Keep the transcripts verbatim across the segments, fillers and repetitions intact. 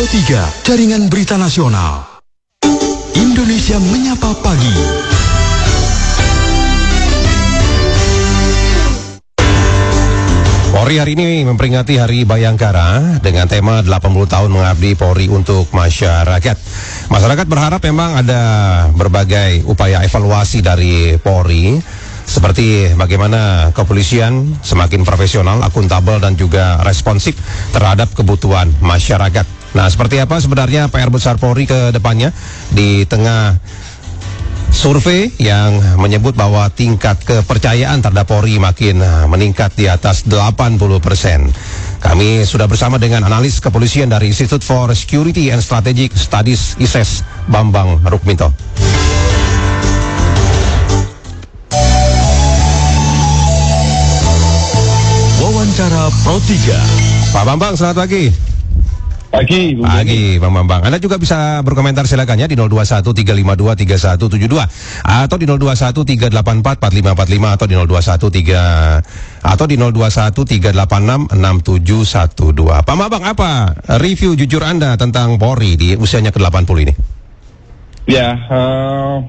tiga, Jaringan Berita Nasional. Indonesia Menyapa Pagi. Polri hari ini memperingati Hari Bayangkara dengan tema delapan puluh tahun mengabdi Polri untuk masyarakat. Masyarakat berharap memang ada berbagai upaya evaluasi dari Polri, seperti bagaimana kepolisian semakin profesional, akuntabel, dan juga responsif terhadap kebutuhan masyarakat. Nah, seperti apa sebenarnya P R besar Polri ke depannya di tengah survei yang menyebut bahwa tingkat kepercayaan terhadap Polri makin meningkat di atas delapan puluh persen. Kami sudah bersama dengan analis kepolisian dari Institute for Security and Strategic Studies I S E S, Bambang Rukminto. Wawancara Pro tiga. Pak Bambang, selamat pagi. Pagi, Pagi, Bang Bambang. Anda juga bisa berkomentar silakan ya di nol dua satu tiga lima dua tiga satu tujuh dua atau di nol dua satu tiga delapan empat empat lima empat lima atau di nol dua satu tiga atau di nol dua satu tiga delapan enam enam tujuh satu dua. Pak Bambang, apa review jujur Anda tentang Polri di usianya ke delapan puluh ini? Ya, uh,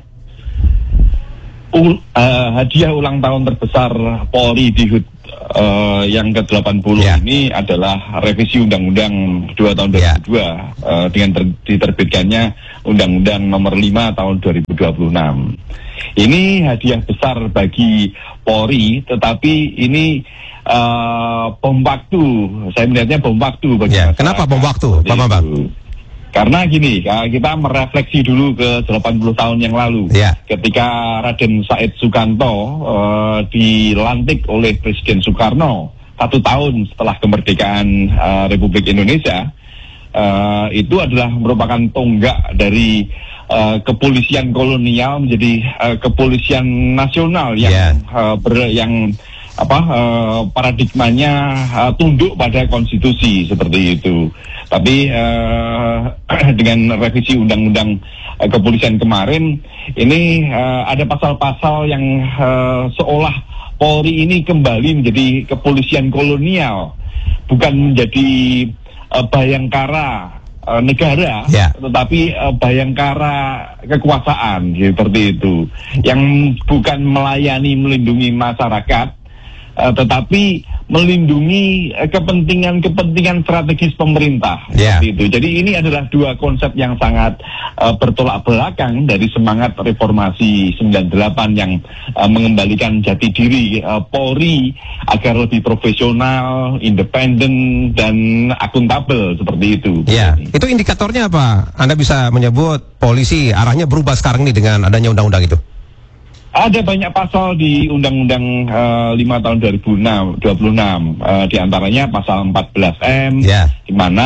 ul, uh, hadiah ulang tahun terbesar Polri di H U D Uh, yang ke delapan puluh yeah. ini adalah revisi Undang-Undang dua tahun dua ribu dua yeah. uh, dengan ter- diterbitkannya Undang-Undang nomor lima tahun dua ribu dua puluh enam. Ini hadiah besar bagi Polri, tetapi ini uh, bom waktu. Saya melihatnya bom waktu bagi yeah. Kenapa bom waktu, Pak Bambang? Karena gini, kita merefleksi dulu ke delapan puluh tahun yang lalu, ya. Ketika Raden Said Sukanto uh, dilantik oleh Presiden Soekarno satu tahun setelah kemerdekaan uh, Republik Indonesia, uh, itu adalah merupakan tonggak dari uh, kepolisian kolonial menjadi uh, kepolisian nasional yang yeah. uh, ber, yang apa uh, paradigmanya uh, tunduk pada konstitusi seperti itu. Tapi uh, dengan revisi undang-undang uh, kepolisian kemarin ini uh, ada pasal-pasal yang uh, seolah Polri ini kembali menjadi kepolisian kolonial, bukan menjadi uh, bayangkara uh, negara, yeah. tetapi uh, bayangkara kekuasaan seperti itu, yang bukan melayani melindungi masyarakat, uh, tetapi melindungi uh, kepentingan-kepentingan strategis pemerintah. Yeah. Itu. Jadi ini adalah dua konsep yang sangat uh, bertolak belakang dari semangat reformasi sembilan puluh delapan yang uh, mengembalikan jati diri uh, Polri agar lebih profesional, independen, dan akuntabel seperti itu. Ya, yeah. Itu indikatornya apa? Anda bisa menyebut polisi arahnya berubah sekarang nih dengan adanya undang-undang itu? Ada banyak pasal di Undang-Undang uh, lima tahun dua ribu dua puluh enam, uh, di antaranya pasal empat belas M, yeah. di mana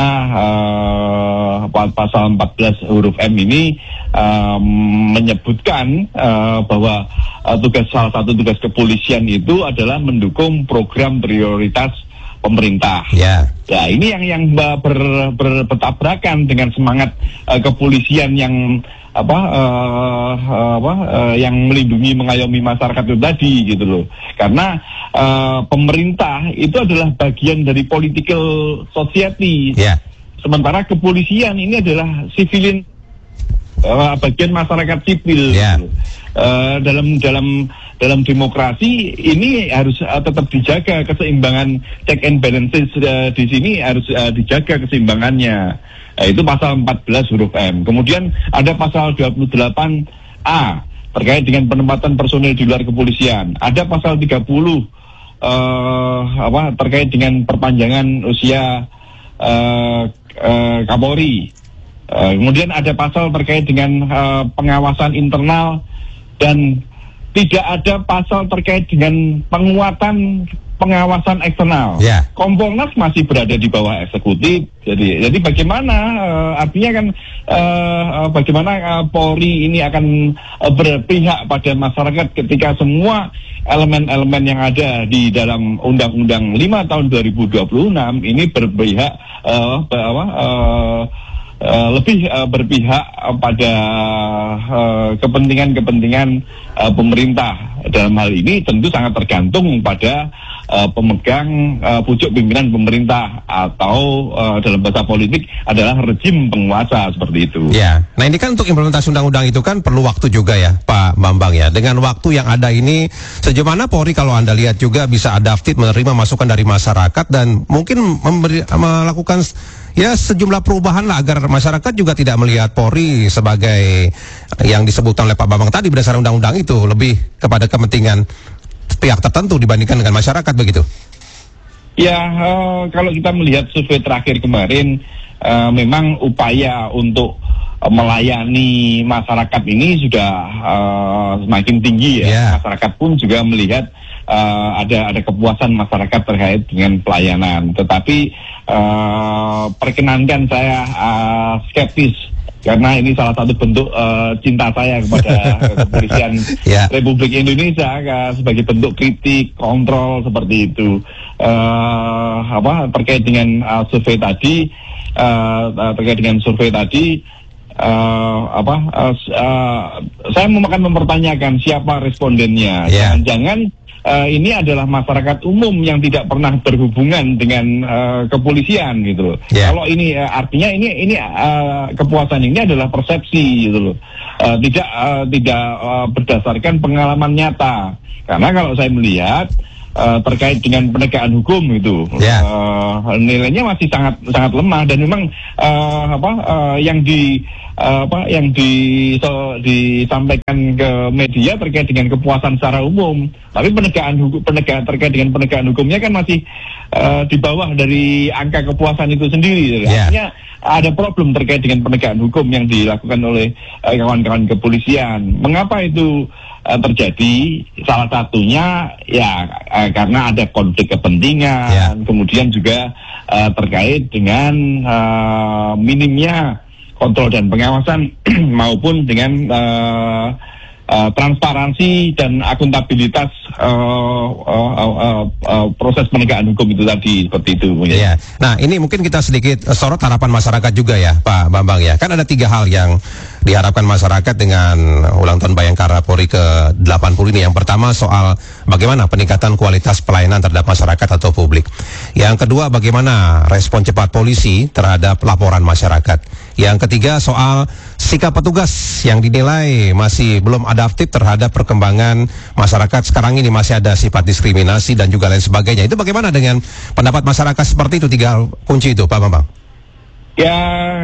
uh, pasal empat belas huruf M ini uh, menyebutkan uh, bahwa uh, tugas salah satu tugas kepolisian itu adalah mendukung program prioritas pemerintah. Ya, yeah. ini yang yang ber, ber, bertabrakan dengan semangat uh, kepolisian yang apa uh, uh, apa uh, yang melindungi mengayomi masyarakat itu tadi gitu loh. Karena uh, pemerintah itu adalah bagian dari political society. Yeah. Sementara kepolisian ini adalah civilian, uh, bagian masyarakat sipil. Yeah. Gitu. Uh, dalam dalam dalam demokrasi ini harus uh, tetap dijaga keseimbangan, check and balances uh, di sini harus uh, dijaga keseimbangannya. Uh, itu pasal empat belas huruf M. Kemudian ada pasal dua puluh delapan A terkait dengan penempatan personel di luar kepolisian. Ada pasal tiga puluh uh, apa terkait dengan perpanjangan usia uh, uh, Kapolri. Uh, kemudian ada pasal terkait dengan uh, pengawasan internal, dan tidak ada pasal terkait dengan penguatan pengawasan eksternal. Yeah. Kompolnas masih berada di bawah eksekutif. Jadi, jadi bagaimana uh, artinya kan uh, bagaimana uh, Polri ini akan uh, berpihak pada masyarakat ketika semua elemen-elemen yang ada di dalam Undang-Undang lima tahun dua ribu dua puluh enam ini berpihak uh, bahwa uh, Uh, lebih uh, berpihak uh, pada uh, kepentingan-kepentingan uh, pemerintah. Dalam hal ini tentu sangat tergantung pada uh, pemegang uh, pucuk pimpinan pemerintah atau uh, dalam bahasa politik adalah rejim penguasa seperti itu. Ya, nah ini kan untuk implementasi undang-undang itu kan perlu waktu juga ya Pak Bambang ya. Dengan waktu yang ada ini, sejauh mana Polri kalau Anda lihat juga bisa adaptif menerima masukan dari masyarakat dan mungkin memberi, melakukan ya sejumlah perubahan lah agar masyarakat juga tidak melihat Polri sebagai yang disebutkan oleh Pak Bambang tadi berdasarkan undang-undang itu, lebih kepada kepentingan pihak tertentu dibandingkan dengan masyarakat begitu. Ya, uh, kalau kita melihat survei terakhir kemarin, uh, memang upaya untuk uh, melayani masyarakat ini sudah uh, semakin tinggi ya. Yeah. Masyarakat pun juga melihat uh, ada ada kepuasan masyarakat terkait dengan pelayanan. Tetapi uh, perkenankan saya uh, skeptis karena ini salah satu bentuk uh, cinta saya kepada kepolisian yeah. Republik Indonesia uh, sebagai bentuk kritik, kontrol seperti itu. Uh, apa terkait dengan uh, survei tadi, uh, uh, terkait dengan survei tadi, uh, apa? Uh, uh, saya akan mempertanyakan siapa respondennya. Yeah. Jangan-jangan Uh, ini adalah masyarakat umum yang tidak pernah berhubungan dengan uh, kepolisian gitu loh. Yeah. Kalau ini uh, artinya ini ini uh, kepuasan ini adalah persepsi gitu loh. Uh, tidak uh, tidak uh, berdasarkan pengalaman nyata. Karena kalau saya melihat uh, terkait dengan penegakan hukum itu yeah. uh, nilainya masih sangat sangat lemah dan memang uh, apa uh, yang di Uh, apa yang di, so, disampaikan ke media terkait dengan kepuasan secara umum, tapi penegakan hukum penegak terkait dengan penegakan hukumnya kan masih uh, di bawah dari angka kepuasan itu sendiri. Yeah. Artinya ada problem terkait dengan penegakan hukum yang dilakukan oleh uh, kawan-kawan kepolisian. Mengapa itu uh, terjadi? Salah satunya ya uh, karena ada konflik kepentingan, yeah. kemudian juga uh, terkait dengan uh, minimnya kontrol dan pengawasan maupun dengan uh, uh, transparansi dan akuntabilitas uh, uh, uh, uh, uh, proses penegakan hukum itu tadi seperti itu. Ya. Nah ini mungkin kita sedikit uh, sorot harapan masyarakat juga ya Pak Bambang ya. Kan ada tiga hal yang diharapkan masyarakat dengan ulang tahun Bayangkara Polri ke delapan puluh ini. Yang pertama soal bagaimana peningkatan kualitas pelayanan terhadap masyarakat atau publik. Yang kedua bagaimana respon cepat polisi terhadap laporan masyarakat. Yang ketiga soal sikap petugas yang dinilai masih belum adaptif terhadap perkembangan masyarakat sekarang ini, masih ada sifat diskriminasi dan juga lain sebagainya. Itu bagaimana dengan pendapat masyarakat seperti itu, tiga kunci itu Pak Bambang? Ya,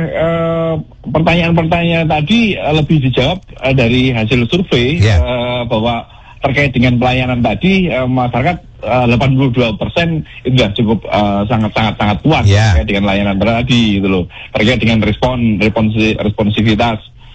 eh, pertanyaan-pertanyaan tadi eh, lebih dijawab eh, dari hasil survei yeah. eh, bahwa terkait dengan pelayanan tadi eh, masyarakat eh, delapan puluh dua persen itu sudah cukup eh, sangat-sangat sangat puas yeah. terkait dengan layanan tadi gitu loh. Terkait dengan respon responsi, responsivitas.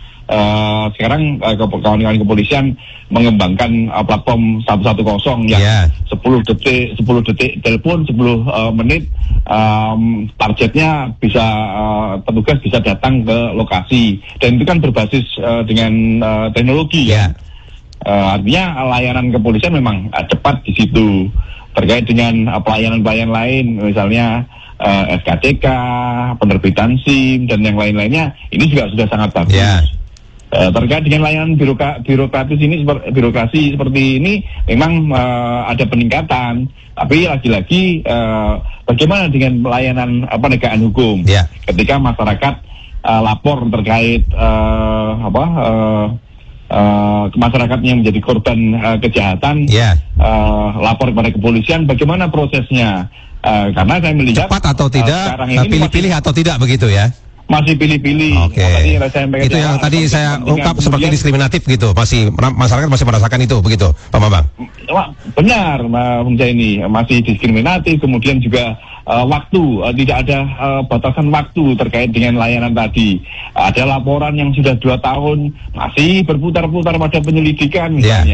Uh, sekarang uh, kawan-kawan kepolisian mengembangkan uh, platform seratus sepuluh yang yeah. sepuluh detik sepuluh detik telepon sepuluh uh, menit um, targetnya bisa uh, petugas bisa datang ke lokasi dan itu kan berbasis uh, dengan uh, teknologi yeah. ya. Uh, artinya layanan kepolisian memang uh, cepat di situ. Terkait dengan uh, pelayanan-pelayanan lain misalnya uh, S K C K, penerbitan SIM dan yang lain-lainnya ini juga sudah sangat bagus. Yeah. Uh, terkait dengan layanan biroka, birokratis ini birokrasi seperti ini memang uh, ada peningkatan, tapi lagi-lagi uh, bagaimana dengan pelayanan uh, penegakan hukum yeah. ketika masyarakat uh, lapor terkait uh, apa uh, uh, masyarakat yang menjadi korban uh, kejahatan yeah. uh, lapor kepada kepolisian, bagaimana prosesnya uh, karena saya melihat cepat atau tidak, uh, pilih-pilih atau tidak begitu ya. Masih pilih-pilih. Oke. Okay. Itu yang tadi saya ungkap seperti diskriminatif gitu. Masih masyarakat masih merasakan itu begitu, Pak Bambang. Benar, Bung Zaini, masih diskriminatif. Kemudian juga uh, waktu uh, tidak ada uh, batasan waktu terkait dengan layanan tadi. Ada laporan yang sudah dua tahun masih berputar-putar pada penyelidikan misalnya. Yeah.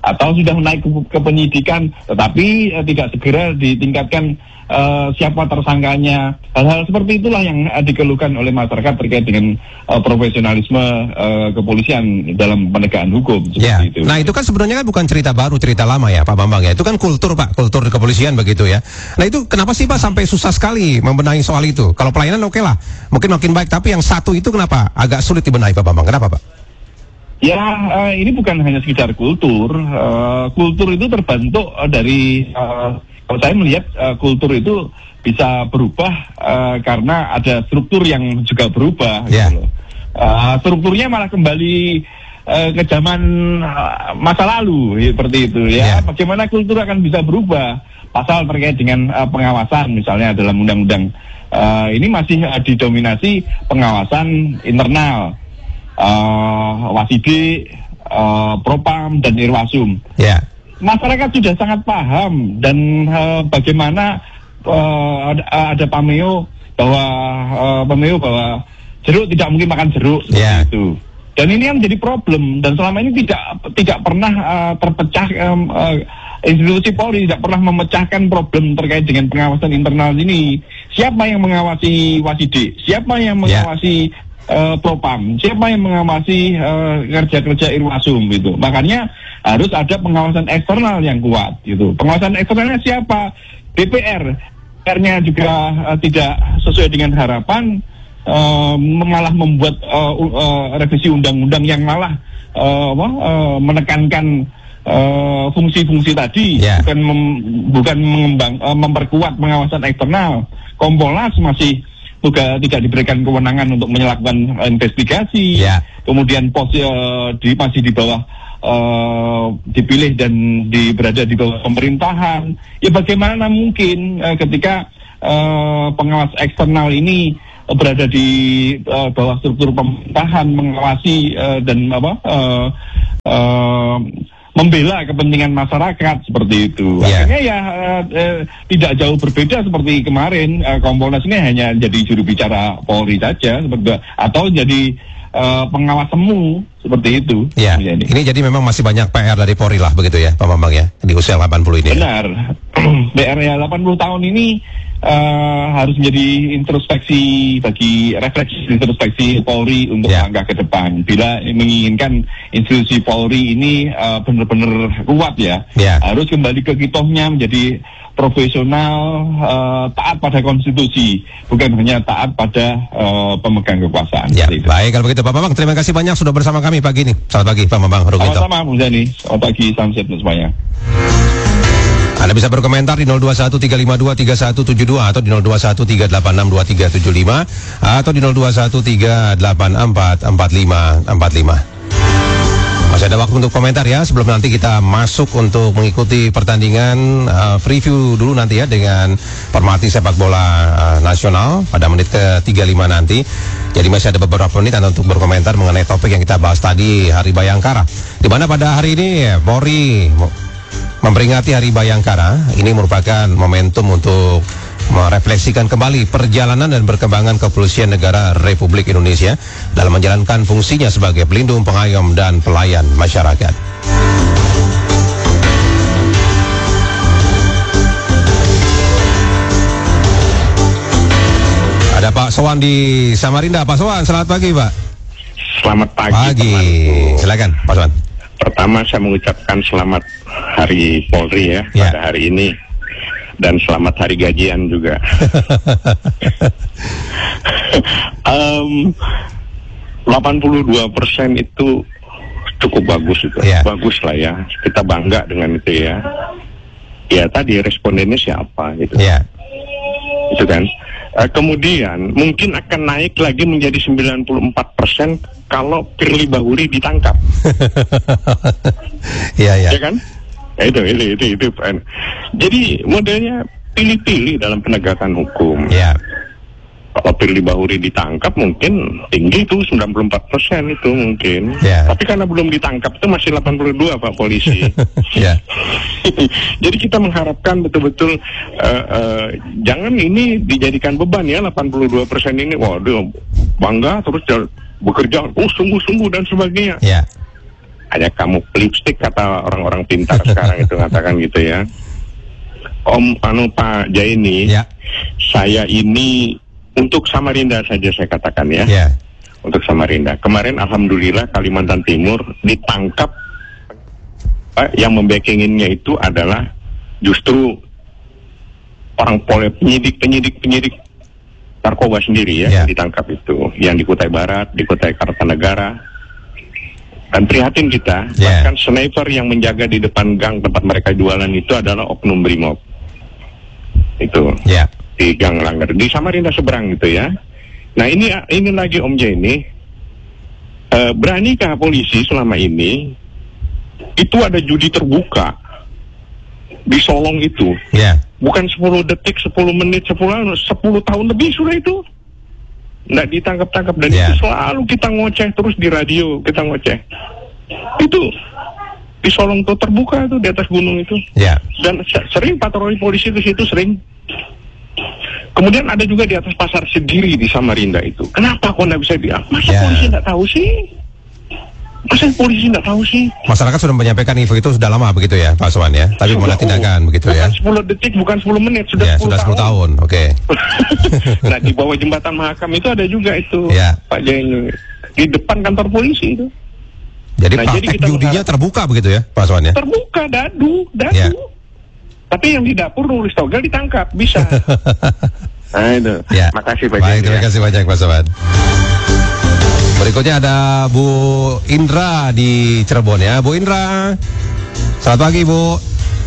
atau sudah naik ke, ke penyidikan tetapi uh, tidak segera ditingkatkan uh, siapa tersangkanya. Hal-hal seperti itulah yang uh, dikeluhkan oleh masyarakat terkait dengan uh, profesionalisme uh, kepolisian dalam penegakan hukum seperti ya. itu. Nah, itu kan sebenarnya kan bukan cerita baru, cerita lama ya Pak Bambang ya. Itu kan kultur Pak, kultur di kepolisian begitu ya. Nah, itu kenapa sih Pak sampai susah sekali membenahi soal itu? Kalau pelayanan oke lah, mungkin makin baik, tapi yang satu itu kenapa agak sulit dibenahi Pak Bambang? Kenapa Pak? Ya, uh, ini bukan hanya sekedar kultur. Uh, kultur itu terbentuk uh, dari, uh, kalau saya melihat uh, kultur itu bisa berubah uh, karena ada struktur yang juga berubah. Yeah. Gitu loh. Uh, strukturnya malah kembali uh, ke zaman uh, masa lalu, seperti itu ya. Yeah. Bagaimana kultur akan bisa berubah? Pasal terkait dengan uh, pengawasan, misalnya dalam undang-undang uh, ini masih uh, didominasi pengawasan internal. Uh, Wasidik, uh, Propam dan Irwasum. Yeah. Masyarakat sudah sangat paham dan uh, bagaimana uh, ada, ada pameo bahwa uh, pameo bahwa jeruk tidak mungkin makan jeruk seperti yeah. itu. Dan ini yang menjadi problem dan selama ini tidak tidak pernah uh, terpecah um, uh, institusi Polri tidak pernah memecahkan problem terkait dengan pengawasan internal ini. Siapa yang mengawasi Wasidik? Siapa yang mengawasi yeah. Uh, Propam, siapa yang mengawasi uh, kerja-kerja Irwasum gitu. Makanya harus ada pengawasan eksternal yang kuat gitu. Pengawasan eksternalnya siapa? D P R. D P R-nya juga uh, tidak sesuai dengan harapan, uh, malah membuat uh, uh, revisi undang-undang yang malah uh, uh, menekankan uh, fungsi-fungsi tadi, yeah. bukan mem, bukan mengembang uh, memperkuat pengawasan eksternal. Kompolnas masih juga tidak diberikan kewenangan untuk melakukan uh, investigasi, yeah. kemudian pos uh, di, masih di bawah uh, dipilih dan di, berada di bawah pemerintahan. Ya bagaimana mungkin uh, ketika uh, pengawas eksternal ini uh, berada di uh, bawah struktur pemerintahan mengawasi uh, dan apa uh, uh, membela kepentingan masyarakat seperti itu. Yeah. Akhirnya ya uh, uh, tidak jauh berbeda seperti kemarin. uh, Kompolnas ini hanya jadi juru bicara Polri saja seperti, atau jadi uh, pengawas semu seperti itu. Ya. Yeah. Ini jadi memang masih banyak P R dari Polri lah begitu ya Pak Bambang ya di usia delapan puluh ini. Benar. P R ya delapan puluh tahun ini uh, harus menjadi introspeksi bagi refleksi introspeksi Polri untuk yeah. langkah ke depan. Bila menginginkan institusi Polri ini uh, benar-benar kuat ya, yeah. harus kembali ke kitohnya menjadi profesional, uh, taat pada konstitusi, bukan hanya taat pada uh, pemegang kekuasaan. Ya, baik kalau begitu Pak Bambang, terima kasih banyak sudah bersama kami pagi ini. Selamat pagi Pak Bambang. Sama-sama Bu Zani. Selamat pagi, salam sehat untuk semuanya. Anda bisa berkomentar di nol dua satu tiga lima dua tiga satu tujuh dua atau di nol dua satu tiga delapan enam dua tiga tujuh lima atau di nol dua satu tiga delapan empat empat lima empat lima. Masih ada waktu untuk komentar ya sebelum nanti kita masuk untuk mengikuti pertandingan uh, preview dulu nanti ya dengan Permati sepak bola uh, nasional pada menit ke tiga puluh lima nanti. Jadi masih ada beberapa menit Anda untuk berkomentar mengenai topik yang kita bahas tadi, Hari Bayangkara. Di mana pada hari ini Polri memperingati Hari Bayangkara. Ini merupakan momentum untuk merefleksikan kembali perjalanan dan perkembangan kepolisian negara Republik Indonesia dalam menjalankan fungsinya sebagai pelindung, pengayom, dan pelayan masyarakat. Ada Pak Sowan di Samarinda. Pak Sowan, selamat pagi Pak. Selamat pagi, pagi. Silakan Pak Sowan. Pertama saya mengucapkan selamat Hari Polri ya, ya. pada hari ini. Dan selamat hari gajian juga. um, delapan puluh dua persen itu cukup bagus itu, yeah. bagus lah ya. Kita bangga dengan itu ya. Ya tadi respondennya siapa gitu. Yeah. Itu kan. Uh, kemudian mungkin akan naik lagi menjadi sembilan puluh empat persen kalau Firly Bahuri ditangkap. Iya, yeah, yeah. Ya kan? Ya, itu, itu, itu, itu. Jadi modelnya pilih-pilih dalam penegakan hukum. Ya. Kalau Firly Bahuri ditangkap mungkin tinggi itu sembilan puluh empat persen itu mungkin. Ya. Tapi karena belum ditangkap itu masih delapan puluh dua Pak polisi. Ya. Jadi kita mengharapkan betul-betul uh, uh, jangan ini dijadikan beban ya delapan puluh dua persen ini. Waduh, bangga terus bekerja oh sungguh-sungguh dan sebagainya. Ya. hanya kamu lipstick kata orang-orang pintar sekarang itu katakan gitu ya. Om anu Pak Jaini, ya. Saya ini untuk Samarinda saja saya katakan ya. Ya. Untuk Samarinda. Kemarin alhamdulillah Kalimantan Timur ditangkap eh, yang membackinginnya itu adalah justru orang pole penyidik penyidik penyidik narkoba sendiri ya, ya. Yang ditangkap itu, yang di Kutai Barat, di Kutai Kartanegara. Dan prihatin kita, yeah. Bahkan sniper yang menjaga di depan gang tempat mereka jualan itu adalah oknum Brimob. Itu, yeah. Di Gang Langgar, di Samarinda seberang gitu ya. Nah ini ini lagi Om J ini, uh, beranikah polisi selama ini, itu ada judi terbuka di Solong itu. Yeah. Bukan sepuluh detik, sepuluh menit, sepuluh, sepuluh tahun lebih sudah itu. Nggak ditangkap-tangkap dan yeah. Itu selalu kita ngoceh terus di radio, kita ngoceh itu di Solong tuh terbuka tuh di atas gunung itu yeah. Dan sering patroli polisi ke situ sering. Kemudian ada juga di atas pasar Sediri di Samarinda itu. Kenapa kok nggak bisa dia? Masa yeah. Polisi nggak tahu sih? Masa polisi nggak tahu sih? Masyarakat sudah menyampaikan info itu sudah lama begitu ya, Pak Sowan ya. Tapi mana tindakan begitu ya? Bukan sepuluh detik, bukan sepuluh menit, sudah ya, sepuluh sudah tahun. tahun. Oke. Okay. Nah di bawah jembatan Mahakam itu ada juga itu, ya. Pak Jaini. Di depan kantor polisi itu. Jadi nah, praktek jadi judinya mengharap, terbuka begitu ya, Pak Sowan ya? Terbuka, dadu, dadu. Ya. Tapi yang di dapur nulis togel ditangkap, bisa. Nah itu. Ya. Makasih Pak Jaini. Baik, terima kasih ya. Banyak Pak Sowan. Berikutnya ada Bu Indra di Cirebon ya. Bu Indra, selamat pagi Bu.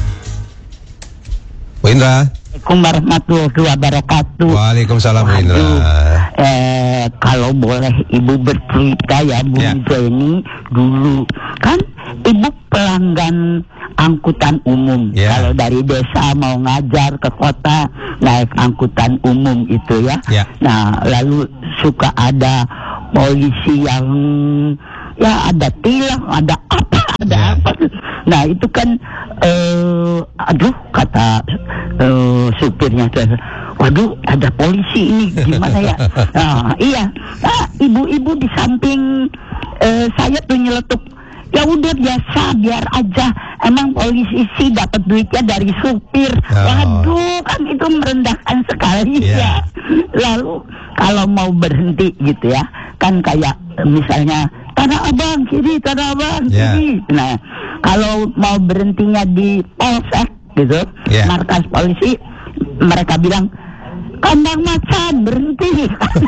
Bu Indra. Assalamualaikum warahmatullahi wabarakatuh. Waalaikumsalam Bu Indra. Eh, kalau boleh Ibu bercerita ya Bu ya. Jenny, dulu kan Ibu pelanggan angkutan umum ya. Kalau dari desa mau ngajar ke kota naik angkutan umum itu ya, ya. Nah lalu suka ada polisi yang ya ada tilang, ada apa, ada yeah. apa. Nah itu kan, uh, aduh kata uh, supirnya, waduh ada polisi ini gimana ya? Nah iya, nah, ibu-ibu di samping uh, saya tuh nyeletuk. Ya udah biasa, biar aja. Emang polisi sih dapat duitnya dari supir. Oh. Waduh, kan itu merendahkan sekali yeah. ya. Lalu kalau mau berhenti gitu ya, kan kayak misalnya Tanah Abang kiri, Tanah Abang yeah. kiri. Nah, kalau mau berhentinya di polsek gitu, yeah. markas polisi, mereka bilang Kandang Macan berhenti.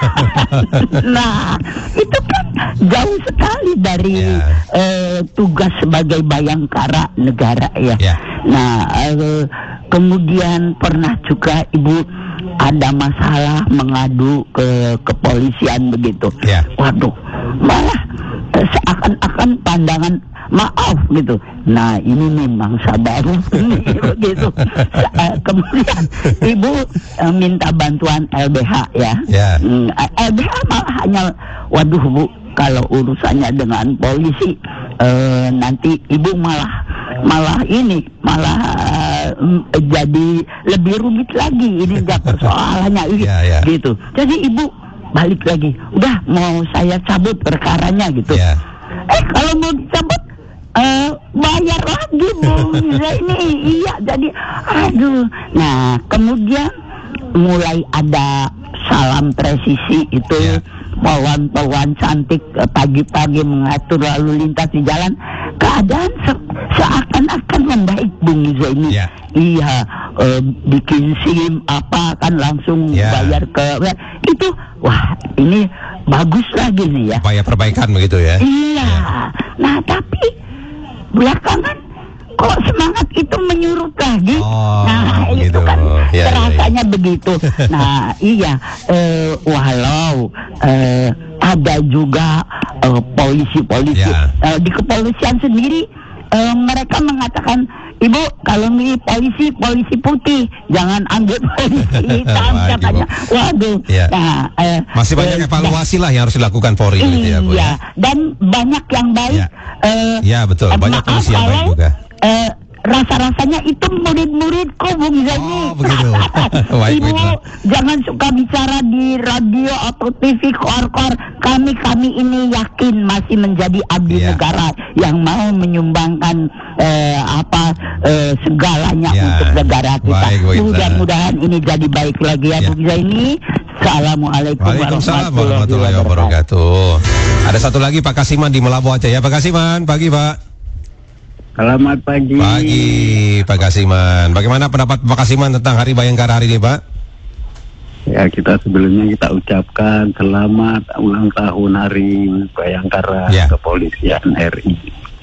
Nah, itu kan jauh sekali dari yeah. eh, tugas sebagai bayangkara negara ya. Yeah. Nah, eh, kemudian pernah juga Ibu ada masalah mengadu ke kepolisian begitu. Yeah. Waduh, malah eh, seakan-akan pandangan maaf gitu. Nah ini memang baru begitu. Kemudian Ibu uh, minta bantuan L B H ya. Yeah. Hmm, L B H malah hanya, waduh Bu, kalau urusannya dengan polisi uh, nanti Ibu malah malah ini malah uh, jadi lebih rumit lagi. Ini enggak persoalannya yeah, yeah. gitu. Jadi Ibu balik lagi, udah mau saya cabut perkaranya gitu. Yeah. Eh kalau mau dicabut Uh, bayar lagi Bu ini iya jadi aduh. Nah kemudian mulai ada salam presisi itu yeah. Polwan-polwan cantik pagi-pagi mengatur lalu lintas di jalan, keadaan se- seakan-akan membaik Bung Zaini. Yeah. Iya uh, bikin SIM apa kan langsung yeah. bayar ke itu. Wah ini bagus lagi nih ya, upaya perbaikan begitu ya. Iya yeah. Nah tapi belakangan kok semangat itu menyurut lagi. Oh, nah gitu. Itu kan ya, terasanya ya, ya. begitu. Nah iya eh, walau eh, ada juga eh, polisi-polisi ya. eh, di kepolisian sendiri eh, mereka mengatakan, Ibu kalau milih polisi polisi putih, jangan ambil polisi hitam katanya. Waduh. Ya. Nah, eh, masih banyak eh, evaluasi lah yang harus dilakukan Polri. Iya. Gitu ya, Bu, ya. Dan banyak yang baik. Ya, eh, ya betul. Banyak polisi yang baik juga. Eh, rasa-rasanya itu murid-muridku, Bung Zaini. Oh, begitu. Baik, Ibu baik, jangan suka bicara di radio atau T V kor-kor. Kami kami ini yakin masih menjadi abdi yeah. negara yang mau menyumbangkan eh, apa eh, segalanya yeah. untuk negara kita. Mudah-mudahan ini jadi baik lagi ya, yeah. Bung Zaini. Assalamualaikum Waalaikumsalam warahmatullahi wabarakatuh. Ada satu lagi Pak Kasiman di Melabuh Aceh ya. Pak Kasiman, pagi Pak. Selamat pagi. Pagi Pak Kasiman. Bagaimana pendapat Pak Kasiman tentang Hari Bayangkara hari ini, Pak? Ya, kita sebelumnya kita ucapkan selamat ulang tahun Hari Bayangkara ya. Kepolisian R I.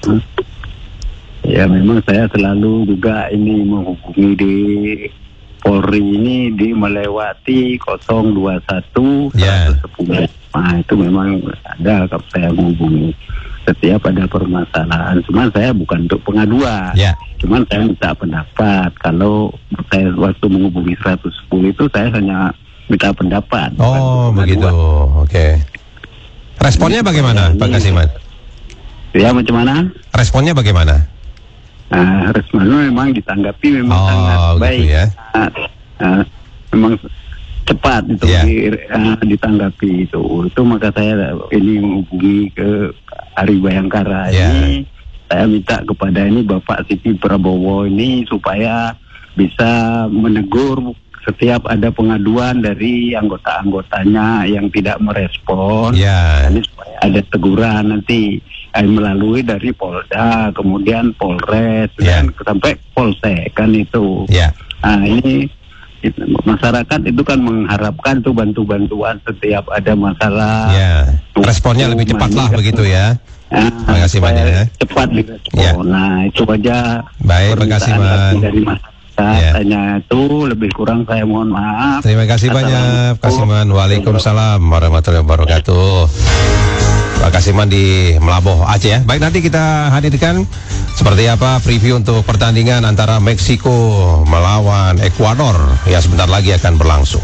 Ya, memang saya selalu juga ini menghubungi di Polri ini di melewati nol dua satu ya. seratus sepuluh. Nah, itu memang ada kalau saya menghubungi setiap ada permasalahan. Cuman saya bukan untuk pengaduan. Yeah. Cuman saya minta pendapat. Kalau saya waktu menghubungi seratus sepuluh itu saya hanya minta pendapat. Oh, begitu. Oke. Okay. Responnya ini bagaimana, ini, Pak Kasiman? Ya, macam mana? Responnya bagaimana? Nah, responnya memang ditanggapi memang oh, sangat gitu baik. Ya. Nah, nah, memang cepat itu yeah. di, uh, ditanggapi itu. Itu maka saya ini menghubungi ke Hari Bayangkara yeah. ini. Saya minta kepada ini Bapak Siti Prabowo ini supaya bisa menegur setiap ada pengaduan dari anggota-anggotanya yang tidak merespon. Yeah. Ini supaya ada teguran nanti eh, melalui dari Polda, kemudian Polres, yeah. dan sampai Polsek kan itu. Yeah. Nah ini itu, masyarakat itu kan mengharapkan tuh bantu-bantuan setiap ada masalah. Yeah. Responnya lebih cepat lah begitu ya. Nah, terima kasih banyak ya. Cepat direspon. Yeah. Nah itu aja. Baik, terima kasih dari masyarakat. Tanya itu lebih kurang saya mohon maaf. Terima kasih banyak Kasiman. Waalaikumsalam warahmatullahi wabarakatuh. Pak Kasiman di Melabuh Aceh ya. Baik, nanti kita hadirkan seperti apa preview untuk pertandingan antara Meksiko melawan Ekuador yang sebentar lagi akan berlangsung.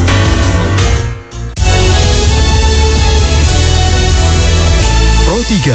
Pro tiga